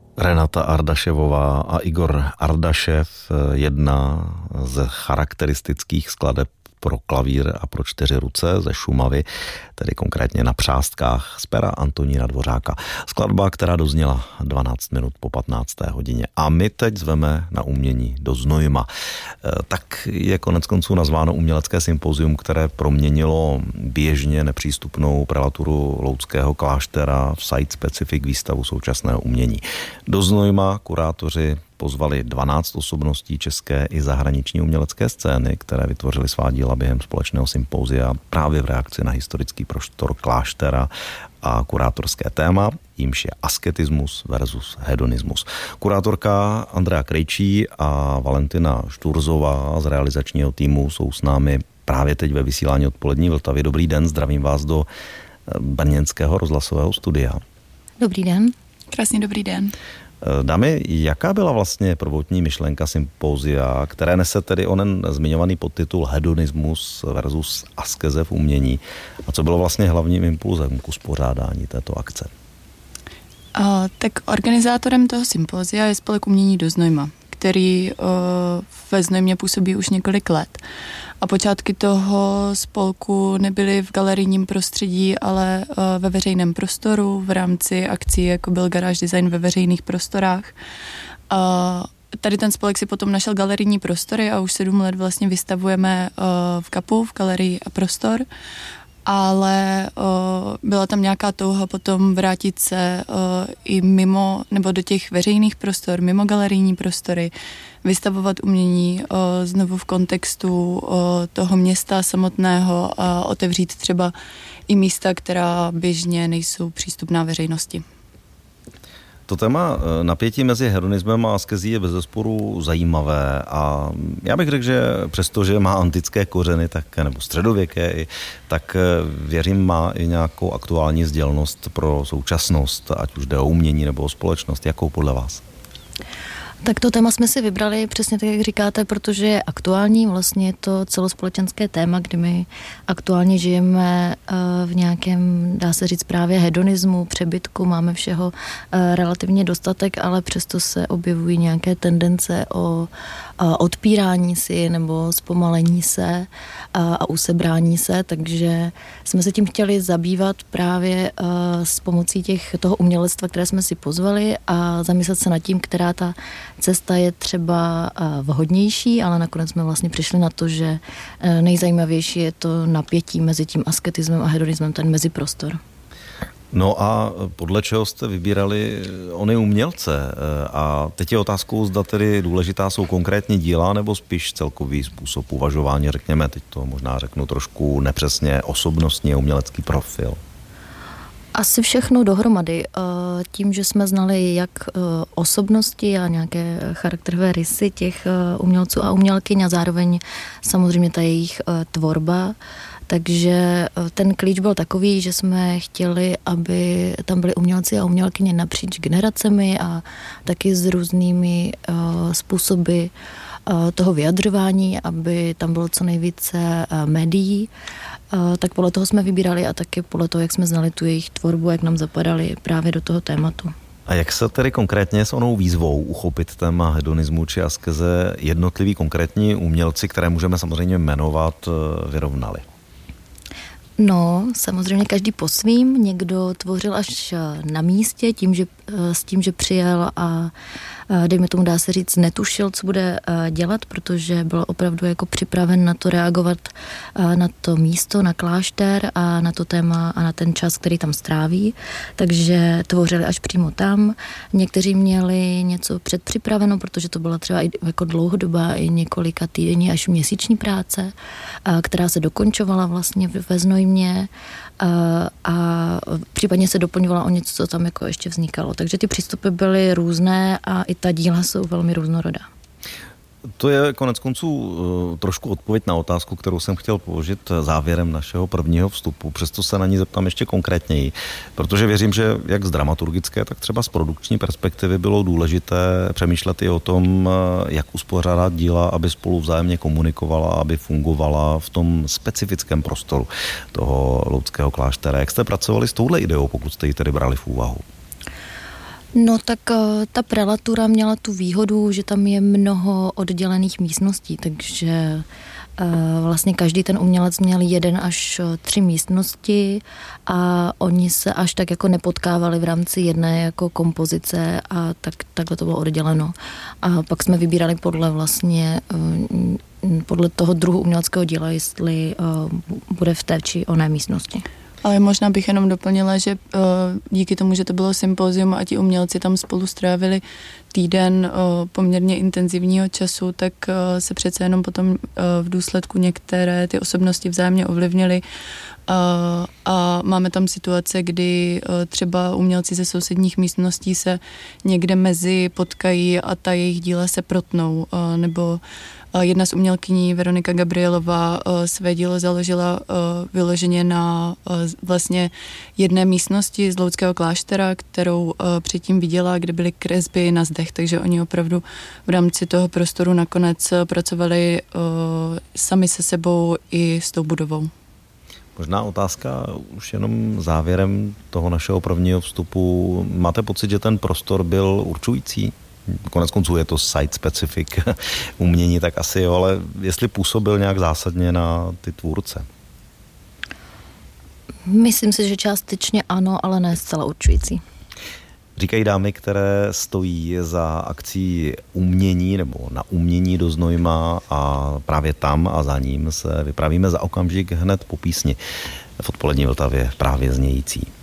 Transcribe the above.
Renata Ardaševová a Igor Ardašev, jedna z charakteristických skladeb pro klavír a pro 4 ruce ze Šumavy, tedy konkrétně na Přástkách z pera Antonína Dvořáka. Skladba, která dozněla 12 minut po 15. hodině. A my teď zveme na umění do Znojma. Tak je koneckonců nazváno umělecké sympozium, které proměnilo běžně nepřístupnou prelaturu Loudského kláštera v site-specific výstavu současného umění. Do Znojma kurátoři pozvali 12 osobností české i zahraniční umělecké scény, které vytvořily svá díla během společného sympózia právě v reakci na historický prostor kláštera a kurátorské téma, jímž je asketismus versus hedonismus. Kurátorka Andrea Krejčí a Valentina Šturzová z realizačního týmu jsou s námi právě teď ve vysílání Odpolední Vltavy. Dobrý den, zdravím vás do brněnského rozhlasového studia. Dobrý den. Krásný dobrý den. Dámy, jaká byla vlastně prvotní myšlenka sympózia, které nese tedy onen zmiňovaný podtitul Hedonismus versus askeze v umění? A co bylo vlastně hlavním impulzem k uspořádání této akce? Tak organizátorem toho sympózia je Spolek umění do Znojma, který ve Znojmě působí už několik let. A počátky toho spolku nebyly v galerijním prostředí, ale ve veřejném prostoru v rámci akcí, jako byl Garage Design ve veřejných prostorách. Tady ten spolek si potom našel galerijní prostory a už 7 let vlastně vystavujeme v KAPu, v galerii a prostor. Ale byla tam nějaká touha potom vrátit se i mimo, nebo do těch veřejných prostor, mimo galerijní prostory, vystavovat umění znovu v kontextu toho města samotného a otevřít třeba i místa, která běžně nejsou přístupná veřejnosti. To téma napětí mezi hedonismem a askezí je bezesporu zajímavé a já bych řekl, že přestože má antické kořeny, tak, nebo středověké, tak věřím, má i nějakou aktuální sdělnost pro současnost, ať už jde o umění nebo o společnost. Jakou podle vás? Tak to téma jsme si vybrali přesně tak, jak říkáte, protože je aktuální, vlastně je to celospolečenské téma, kdy my aktuálně žijeme v nějakém, dá se říct, právě hedonismu, přebytku, máme všeho relativně dostatek, ale přesto se objevují nějaké tendence o odpírání si nebo zpomalení se a usebrání se, takže jsme se tím chtěli zabývat právě s pomocí toho umělectva, které jsme si pozvali a zamyslet se nad tím, která ta cesta je třeba vhodnější, ale nakonec jsme vlastně přišli na to, že nejzajímavější je to napětí mezi tím asketismem a hedonismem, ten meziprostor. No a podle čeho jste vybírali ony umělce? A teď je otázkou, zda tedy důležitá jsou konkrétní díla nebo spíš celkový způsob uvažování, řekněme, teď to možná řeknu trošku nepřesně, osobnostní umělecký profil. Asi všechno dohromady. Tím, že jsme znali jak osobnosti a nějaké charakterové rysy těch umělců a umělkyň a zároveň samozřejmě ta jejich tvorba. Takže ten klíč byl takový, že jsme chtěli, aby tam byli umělci a umělkyně napříč generacemi a taky s různými způsoby toho vyjadřování, aby tam bylo co nejvíce médií. Tak podle toho jsme vybírali a taky podle toho, jak jsme znali tu jejich tvorbu, jak nám zapadali právě do toho tématu. A jak se tedy konkrétně s onou výzvou uchopit téma hedonismu či askeze jednotliví konkrétní umělci, které můžeme samozřejmě jmenovat, vyrovnali? No, samozřejmě každý po svým, někdo tvořil až na místě s tím, že přijel a dejme tomu, dá se říct, netušil, co bude dělat, protože byl opravdu jako připraven na to reagovat na to místo, na klášter a na to téma a na ten čas, který tam stráví, takže tvořili až přímo tam. Někteří měli něco předpřipraveno, protože to byla třeba i jako dlouhodobá i několika týdenní až měsíční práce, která se dokončovala vlastně ve Znojmě a případně se doplňovala o něco, co tam jako ještě vznikalo. Takže ty přístupy byly různé a i ta díla jsou velmi různorodá. To je koneckonců trošku odpověď na otázku, kterou jsem chtěl položit závěrem našeho prvního vstupu. Přesto se na ní zeptám ještě konkrétněji, protože věřím, že jak z dramaturgické, tak třeba z produkční perspektivy bylo důležité přemýšlet i o tom, jak uspořádat díla, aby spolu vzájemně komunikovala, aby fungovala v tom specifickém prostoru toho Loudského kláštera. Jak jste pracovali s touhle ideou, pokud jste ji tedy brali v úvahu? No tak ta prelatura měla tu výhodu, že tam je mnoho oddělených místností, takže vlastně každý ten umělec měl 1 až 3 místnosti a oni se až tak jako nepotkávali v rámci jedné jako kompozice a takhle to bylo odděleno. A pak jsme vybírali podle toho druhu uměleckého díla, jestli bude v té či oné místnosti. Ale možná bych jenom doplnila, že díky tomu, že to bylo sympózium a ti umělci tam spolu strávili týden poměrně intenzivního času, tak se přece jenom potom v důsledku některé ty osobnosti vzájemně ovlivnily a máme tam situace, kdy třeba umělci ze sousedních místností se někde mezi potkají a ta jejich díla se protnou, nebo jedna z umělkyní, Veronika Gabrielová, své dílo založila vyloženě na vlastně jedné místnosti z Loudského kláštera, kterou předtím viděla, kde byly kresby na zdech, takže oni opravdu v rámci toho prostoru nakonec pracovali sami se sebou i s tou budovou. Možná otázka už jenom závěrem toho našeho prvního vstupu. Máte pocit, že ten prostor byl určující? Konec konců je to site-specific umění, tak asi jo, ale jestli působil nějak zásadně na ty tvůrce? Myslím si, že částečně ano, ale ne zcela určující. Říkají dámy, které stojí za akcí umění nebo na umění do Znojma a právě tam a za ním se vypravíme za okamžik hned po písni v odpolední Vltavě právě znějící.